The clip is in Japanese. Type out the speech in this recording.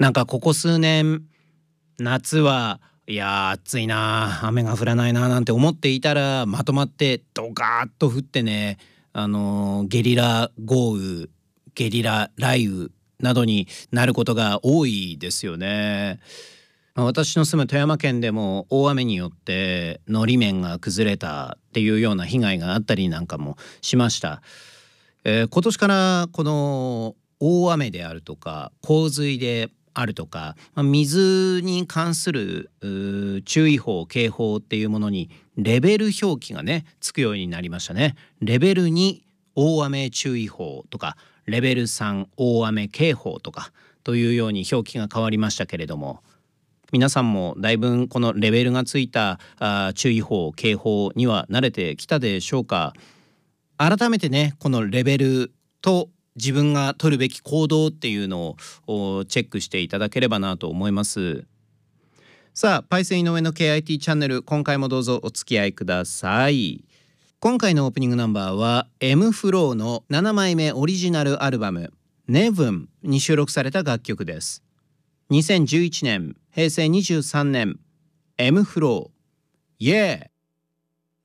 なんかここ数年、夏はいや暑いな、雨が降らないななんて思っていたら、まとまってドカーッと降ってね、ゲリラ豪雨、ゲリラ雷雨などになることが多いですよね。私の住む富山県でも大雨によってのり面が崩れたっていうような被害があったりなんかもしました。今年からこの大雨であるとか洪水であるとか、水に関する注意報警報っていうものにレベル表記がねつくようになりましたね。レベル2大雨注意報とかレベル3大雨警報とかというように表記が変わりましたけれども、皆さんもだいぶこのレベルがついた注意報警報には慣れてきたでしょうか。改めてねこのレベルと自分が取るべき行動っていうのをチェックしていただければなと思います。さあパイセン井上の KIT チャンネル、今回もどうぞお付き合いください。今回のオープニングナンバーは M フローの7枚目オリジナルアルバム Nevum に収録された楽曲です。2011年平成23年 M フロー Yeah